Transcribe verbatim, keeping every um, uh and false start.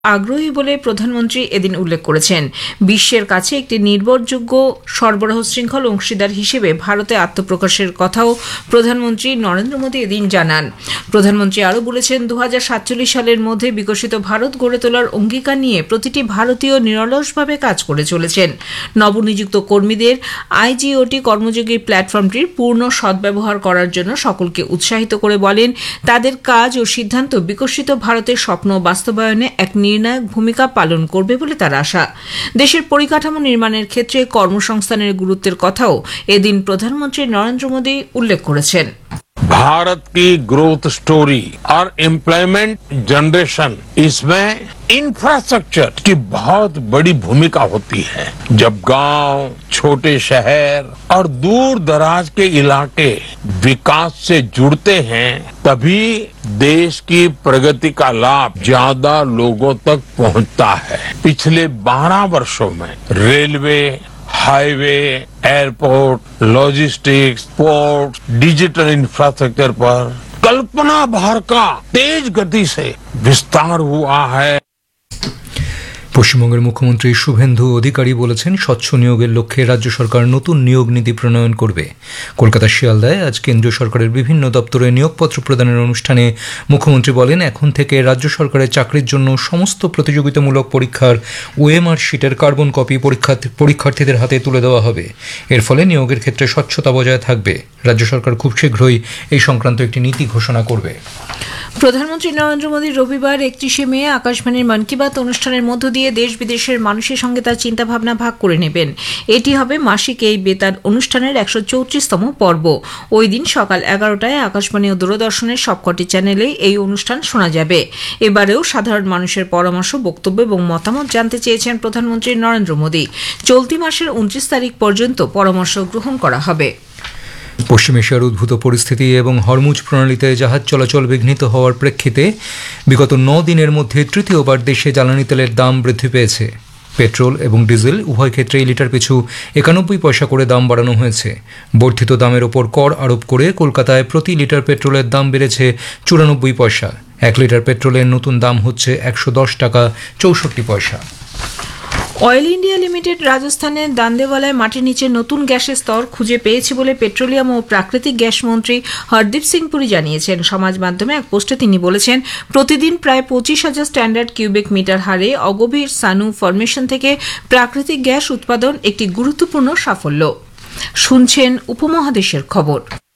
আগ্রহী বলে প্রধানমন্ত্রী এদিন উল্লেখ করেছেন। বিশ্বের কাছে একটি নির্ভরযোগ্য সরবরাহ শৃঙ্খল অংশীদার হিসেবে ভারতে আত্মপ্রকাশের কথাও প্রধানমন্ত্রী নরেন্দ্র মোদী এদিন জানান। প্রধানমন্ত্রী আরও বলেছেন, দু হাজার সাতচল্লিশ সালের মধ্যে বিকশিত ভারত গড়ে তোলার অঙ্গীকার নিয়ে প্রতিটি ভারতীয় নিরলসভাবে কাজ করে চলেছেন। নবনিযুক্ত কর্মীদের আইজিওটি কর্মযোগী প্ল্যাটফর্মটির পূর্ণ সদ্ব্যবহার করার জন্য সকলকে উৎসাহিত করে বলেন, তাদের কাজ ও সিদ্ধান্ত বিকশিত ভারতের স্বপ্ন বাস্তবায়নে এক নির্ণায়ক ভূমিকা পালন করবে বলে তার আশা। দেশের পরিকাঠামো নির্মাণের ক্ষেত্রে কর্মসংস্থানের গুরুত্বের কথাও এদিন প্রধানমন্ত্রী নরেন্দ্র মোদী উল্লেখ করেছেন। भारत की ग्रोथ स्टोरी और एम्प्लॉयमेंट जनरेशन, इसमें इंफ्रास्ट्रक्चर की बहुत बड़ी भूमिका होती है। जब गांव, छोटे शहर और दूर दराज के इलाके विकास से जुड़ते हैं, तभी देश की प्रगति का लाभ ज्यादा लोगों तक पहुंचता है। पिछले बारह वर्षों में railway, highway, airport, logistics, port, digital infrastructure पर कल्पना भर का तेज गति से विस्तार हुआ है। পশ্চিমবঙ্গের মুখ্যমন্ত্রী শুভেন্দু অধিকারী বলেছেন, স্বচ্ছ নিয়োগের লক্ষ্যে রাজ্য সরকার নতুন নিয়োগ নীতি প্রণয়ন করবে। কলকাতার শিয়ালদায় আজ কেন্দ্রীয় সরকারের বিভিন্ন দপ্তরে নিয়োগপত্র প্রদানের অনুষ্ঠানে মুখ্যমন্ত্রী বলেন, এখন থেকে রাজ্য সরকারের চাকরির জন্য সমস্ত প্রতিযোগিতামূলক পরীক্ষার ওএমআর শিটের কার্বন কপি পরীক্ষার্থীদের হাতে তুলে দেওয়া হবে। এর ফলে নিয়োগের ক্ষেত্রে স্বচ্ছতা বজায় থাকবে। রাজ্য সরকার খুব শীঘ্রই এই সংক্রান্ত একটি নীতি ঘোষণা করবে। প্রধানমন্ত্রী নরেন্দ্র মোদী রবিবার একত্রিশে মে আকাশবাণীর মন কি বাত অনুষ্ঠানের মধ্য দিয়ে দেশ বিদেশের মানুষের সঙ্গে তার চিন্তাভাবনা ভাগ করে নেবেন। এটি হবে মাসিক এই বেতার অনুষ্ঠানের একশো চৌত্রিশতম পর্ব। ওই দিন সকাল এগারোটায় আকাশবাণী ও দূরদর্শনের সবকটি চ্যানেলে এই অনুষ্ঠান শোনা যাবে। এবারেও সাধারণ মানুষের পরামর্শ, বক্তব্য এবং মতামত জানতে চেয়েছেন প্রধানমন্ত্রী নরেন্দ্র মোদী। চলতি মাসের উনত্রিশ তারিখ পর্যন্ত পরামর্শ গ্রহণ করা হবে। পশ্চিম এশিয়ার উদ্ভূত পরিস্থিতি এবং হরমুজ প্রণালীতে জাহাজ চলাচল বিঘ্নিত হওয়ার প্রেক্ষিতে বিগত ন দিনের মধ্যে তৃতীয়বার দেশে জ্বালানি তেলের দাম বৃদ্ধি পেয়েছে। পেট্রোল এবং ডিজেল উভয় ক্ষেত্রেই লিটার পিছু একানব্বই পয়সা করে দাম বাড়ানো হয়েছে। বর্ধিত দামের ওপর কর আরোপ করে কলকাতায় প্রতি লিটার পেট্রোলের দাম বেড়েছে চুরানব্বই পয়সা। এক লিটার পেট্রোলের নতুন দাম হচ্ছে একশো দশ টাকা চৌষট্টি পয়সা। অয়েল ইন্ডিয়া লিমিটেড রাজস্থানের দান্দেওয়ালায় মাটির নিচে নতুন গ্যাসের স্তর খুঁজে পেয়েছে বলে পেট্রোলিয়াম ও প্রাকৃতিক গ্যাস মন্ত্রী হরদীপ সিং পুরী জানিয়েছেন। সমাজ মাধ্যমে এক পোস্টে তিনি বলেছেন, প্রতিদিন প্রায় পঁচিশ হাজার স্ট্যান্ডার্ড কিউবিক মিটার হারে অগভীর সানু ফরমেশন থেকে প্রাকৃতিক গ্যাস উৎপাদন একটি গুরুত্বপূর্ণ সাফল্য। শুনছেন উপমহাদেশের খবর।